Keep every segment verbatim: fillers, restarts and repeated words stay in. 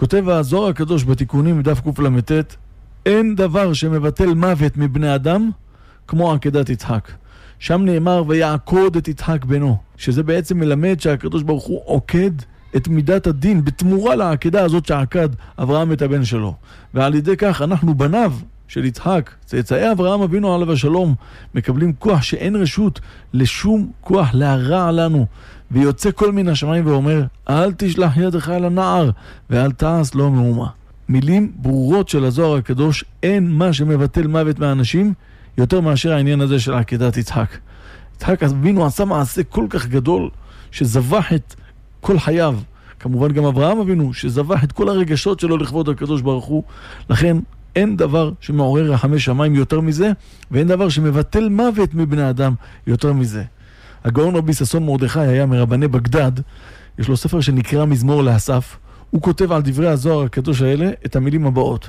כותב הזוהר הקדוש בתיקונים מדף קל"ט, אין דבר שמבטל מוות מבני אדם כמו עקדת יצחק. שם נאמר ויעקוד את יצחק בנו, שזה בעצם מלמד שהקדוש ברוך הוא עוקד את מידת הדין בתמורה לעקדה הזאת שעקד אברהם את הבן שלו. ועל ידי כך אנחנו בניו של יצחק, צאצאי אברהם אבינו עליו השלום, מקבלים כוח שאין רשות לשום כוח להרע לנו. ויוצא כל מן השמיים ואומר, אל תשלח ידך אל הנער ואל תעש לו מאומה. מילים ברורות של הזוהר הקדוש, אין מה שמבטל מוות מהאנשים יותר מאשר העניין הזה של עקדת יצחק. יצחק אבינו עשה מעשה כל כך גדול שזבח את כל חייו. כמובן גם אברהם אבינו שזבח את כל הרגשות שלו לכבוד הקדוש ברוך הוא. לכן אין דבר שמעורר רחמי שמיים יותר מזה, ואין דבר שמבטל מוות מבני אדם יותר מזה. הגאון רבי ששון מרדכי היה מרבני בגדד, יש לו ספר שנקרא מזמור לאסף. הוא כותב על דברי הזוהר הקדוש האלה את המילים הבאות: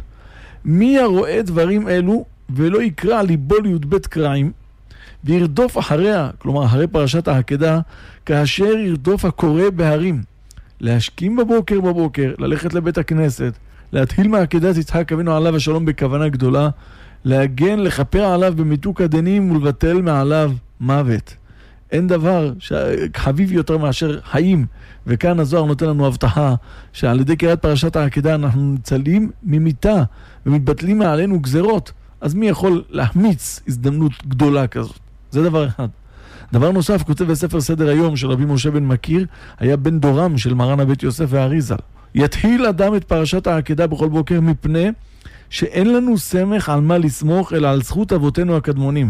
מי הרואה דברים אלו ולא יקרא ליבו לי"ב קרעים וירדוף אחריה, כלומר אחרי פרשת העקדה, כאשר ירדוף הקורא בהרים, להשכים בבוקר בבוקר, ללכת לבית הכנסת, להתחיל מעקדת יצחק אבינו עליו השלום בכוונה גדולה, להגן, לכפר עליו במיתוק הדנים ולבטל מעליו מוות. אין דבר חביב יותר מאשר חיים. וכאן הזוהר נותן לנו הבטחה שעל ידי קריאת פרשת העקדה אנחנו ניצלים ממיתה ומתבטלים מעלינו גזרות. אז מי יכול להחמיץ הזדמנות גדולה כזאת? זה דבר אחד. דבר נוסף, כותב בספר סדר היום של רבי משה בן מכיר, היה בן דורם של מרן הבית יוסף והאריזל. יתחיל אדם את פרשת העקדה בכל בוקר מפני שאין לנו סמך על מה לסמוך אלא על זכות אבותינו הקדמונים,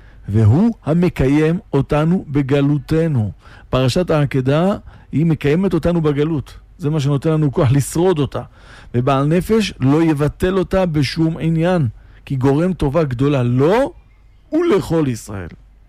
והוא המקיים אותנו בגלותנו. פרשת העקדה היא מקיימת אותנו בגלות, זה מה שנותן לנו כוח לשרוד אותה, ובעל נפש לא יבטל אותה בשום עניין, כי גורם טובה גדולה לו ולכל ישראל.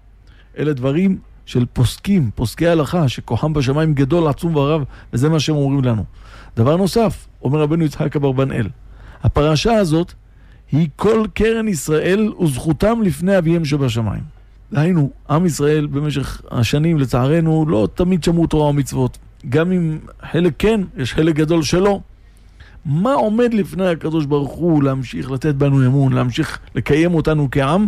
אלה דברים של פוסקים, פוסקי הלכה, שכוחם בשמיים גדול, עצום ורב, וזה מה שהם אומרים לנו. דבר נוסף, אומר רבנו יצחק אברבנאל, הפרשה הזאת היא כל קרן ישראל וזכותם לפני אביהם שבשמיים. דהיינו, עם ישראל במשך השנים לצערנו לא תמיד שמעו תורה ומצוות. גם אם חלק כן, יש חלק גדול שלא. מה עומד לפני הקדוש ברוך הוא להמשיך לתת בנו אמון, להמשיך לקיים אותנו כעם?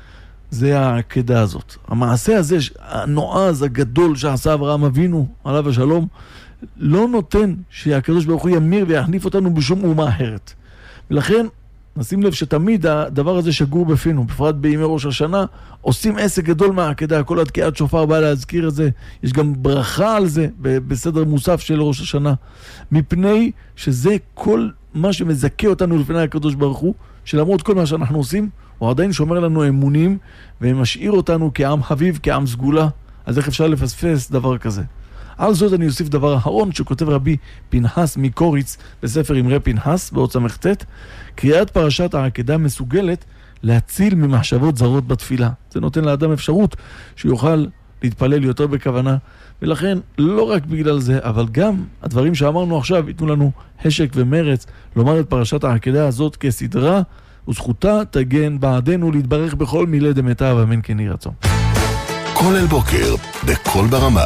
זה העקדה הזאת. המעשה הזה, הנועז הגדול שעשה אברהם אבינו עליו השלום, לא נותן שהקדוש ברוך הוא ימיר ויחניף אותנו בשום אומה אחרת. ולכן נשים לב שתמיד הדבר הזה שגור בפינו, בפרט בימי ראש השנה, עושים עסק גדול מהעקדה, כל התקיעת שופר בא להזכיר את זה, יש גם ברכה על זה בסדר מוסף של ראש השנה, מפני שזה כל מה שמזכה אותנו לפני הקדוש ברוך הוא, שלמרות כל מה שאנחנו עושים, הוא עדיין שומר לנו אמונים, ומשאיר אותנו כעם חביב, כעם סגולה. אז איך אפשר לפספס דבר כזה? על זאת אני אוסיף דבר אחרון שכותב רבי פנחס מקוריץ בספר אמרי פנחס בעוד סמכת, קריאת פרשת העקדה מסוגלת להציל ממחשבות זרות בתפילה. זה נותן לאדם אפשרות שיוכל להתפלל יותר בכוונה, ולכן לא רק בגלל זה, אבל גם הדברים שאמרנו עכשיו ייתנו לנו חשק ומרץ לומר את פרשת העקדה הזאת כסדרה, וזכותה תגן בעדנו להתברך בכל מילי דמתה, ואמן כן יהי רצון. כל אל בוקר בכל ברמה.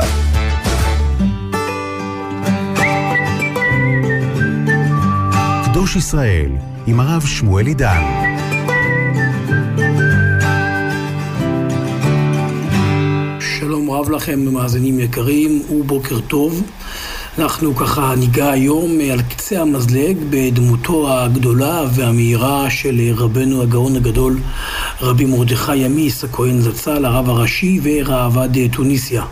קדוש ישראל עם הרב שמואל עידן. שלום רב לכם מאזינים יקרים ובוקר טוב. אנחנו ככה ניגע היום על קצה המזלג בדמותו הגדולה והמהירה של רבנו הגאון הגדול רבי מרדכי ימיס הכהן זצ"ל, הרב הראשי וראב"ד תוניסיה.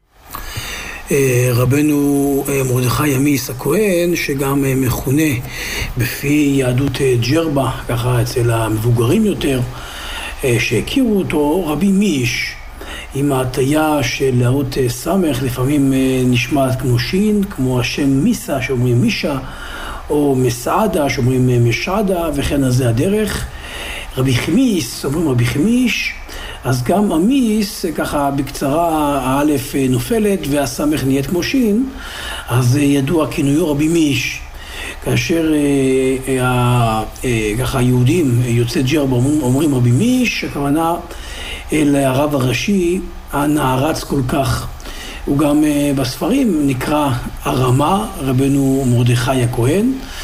רבנו מרדכי ימיס הכהן, שגם מכונה בפי יהדות ג'רבה, ככה אצל המבוגרים יותר שהכירו אותו, רבי מיש, עם ההטיה של האות סמך, לפעמים נשמעת כמו שין, כמו השם מיסה שאומרים מישה, או מסעדה שאומרים משעדה, וכן אז זה הדרך. רבי חמיס, אומרים רבי חמיש, אז גם המיס, ככה בקצרה, האלף נופלת והסמך נהיית כמו שין, אז ידוע כינויו רבי מיש. כאשר אה, אה, ככה היהודים, יוצאי ג'רבה, אומרים רבי מיש, הכוונה אל הרב הראשי הנערץ כל כך. הוא גם אה, בספרים נקרא הרמה, רבנו מרדכי הכהן,